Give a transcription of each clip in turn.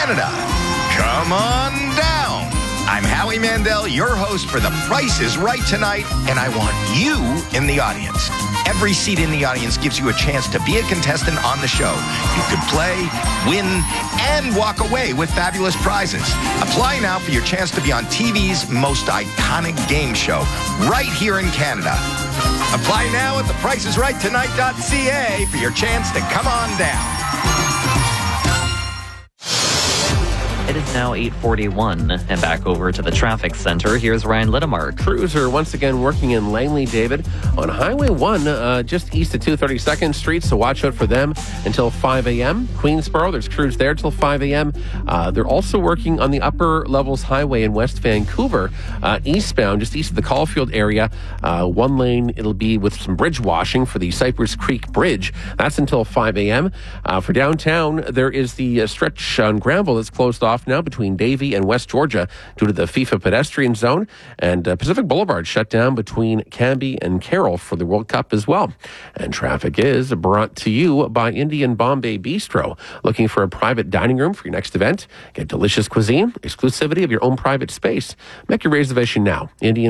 Canada. Come on down. I'm Howie Mandel, your host for The Price is Right tonight, and I want you in the audience. Every seat in the audience gives you a chance to be a contestant on the show. You could play, win, and walk away with fabulous prizes. Apply now for your chance to be on TV's most iconic game show, right here in Canada. Apply now at thepriceisrighttonight.ca for your chance to come on down. It is now 8:41, and back over to the traffic center. Here's Ryan Littimark. Crews are once again working in Langley, David, on Highway 1, just east of 232nd Street, so watch out for them until 5 a.m. Queensboro, there's crews there till 5 a.m. They're also working on the Upper Levels Highway in West Vancouver, eastbound, just east of the Caulfield area. One lane, it'll be with some bridge washing for the Cypress Creek Bridge. That's until 5 a.m. For downtown, there is the stretch on Granville that's closed off now between Davie and West Georgia due to the FIFA pedestrian zone, and Pacific Boulevard shut down between Canby and Carroll for the World Cup as well. And traffic is brought to you by Indian Bombay Bistro. Looking for a private dining room for your next event? Get delicious cuisine, exclusivity of your own private space. Make your reservation now.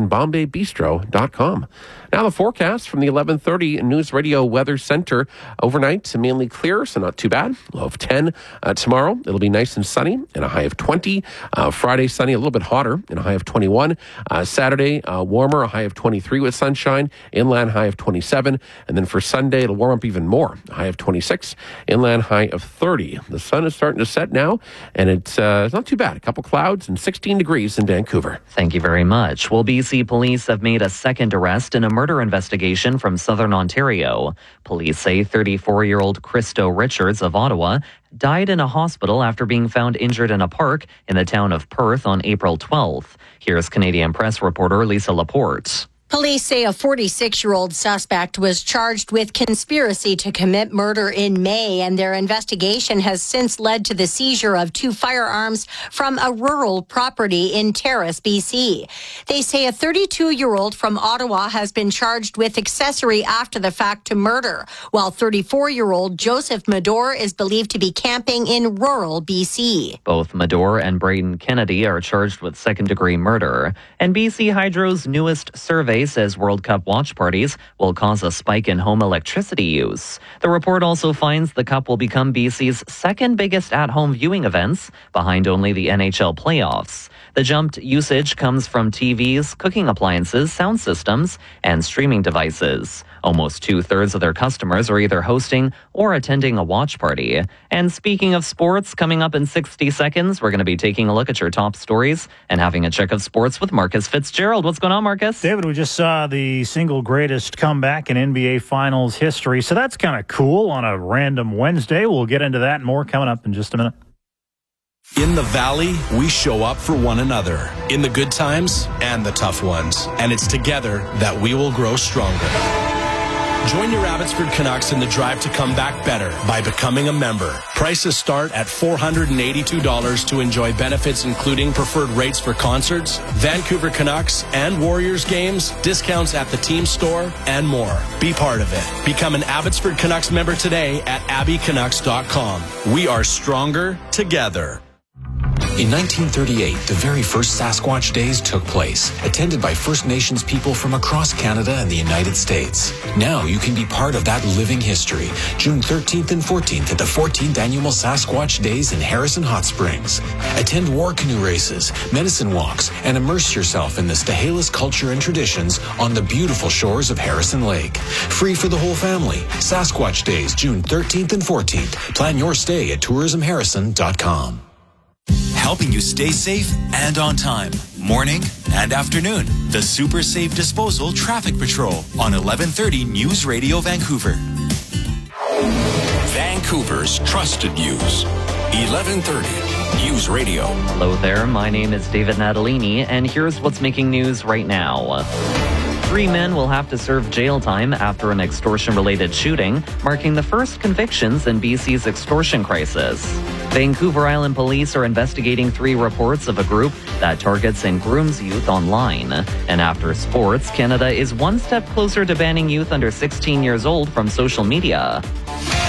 IndianBombayBistro.com. Now the forecast from the 11:30 News Radio Weather Center. Overnight, mainly clear, so not too bad. Low of 10. Tomorrow, it'll be nice and sunny and a high of 20. Friday, sunny, a little bit hotter and a high of 21. Saturday, warmer, a high of 23 with sunshine. Inland, high of 27. And then for Sunday, it'll warm up even more. A high of 26. Inland, high of 30. The sun is starting to set now, and it's not too bad. A couple clouds and 16 degrees in Vancouver. Thank you very much. Well, BC police have made a second arrest in a murder investigation from Southern Ontario. Police say 34-year-old Christo Richards of Ottawa died in a hospital after being found injured in a park in the town of Perth on April 12th. Here's Canadian Press reporter Lisa Laporte. Police say a 46-year-old suspect was charged with conspiracy to commit murder in May, and their investigation has since led to the seizure of 2 firearms from a rural property in Terrace, BC. They say a 32-year-old from Ottawa has been charged with accessory after the fact to murder, while 34-year-old Joseph Medor is believed to be camping in rural BC. Both Medor and Braden Kennedy are charged with second-degree murder. And BC Hydro's newest survey says World Cup watch parties will cause a spike in home electricity use. The report also finds the Cup will become BC's second biggest at-home viewing events, behind only the NHL playoffs. The jumped usage comes from TVs, cooking appliances, sound systems, and streaming devices. Almost 2/3 of their customers are either hosting or attending a watch party. And speaking of sports, coming up in 60 seconds, we're going to be taking a look at your top stories and having a check of sports with Marcus Fitzgerald. What's going on, Marcus? David, we just saw the single greatest comeback in NBA Finals history, so that's kind of cool on a random Wednesday. We'll get into that and more coming up in just a minute. In the Valley, we show up for one another, in the good times and the tough ones. And it's together that we will grow stronger. Join your Abbotsford Canucks in the drive to come back better by becoming a member. Prices start at $482 to enjoy benefits including preferred rates for concerts, Vancouver Canucks and Warriors games, discounts at the team store, and more. Be part of it. Become an Abbotsford Canucks member today at abbycanucks.com. We are stronger together. In 1938, the very first Sasquatch Days took place, attended by First Nations people from across Canada and the United States. Now you can be part of that living history. June 13th and 14th at the 14th Annual Sasquatch Days in Harrison Hot Springs. Attend war canoe races, medicine walks, and immerse yourself in the Stahelis culture and traditions on the beautiful shores of Harrison Lake. Free for the whole family. Sasquatch Days, June 13th and 14th. Plan your stay at tourismharrison.com. Helping you stay safe and on time, morning and afternoon. The Super Safe Disposal Traffic Patrol on 11:30 News Radio Vancouver. Vancouver's trusted news. 11:30 News Radio. Hello there, my name is David Natalini, and here's what's making news right now. 3 men will have to serve jail time after an extortion-related shooting, marking the first convictions in BC's extortion crisis. Vancouver Island Police are investigating 3 reports of a group that targets and grooms youth online. And after sports, Canada is one step closer to banning youth under 16 years old from social media.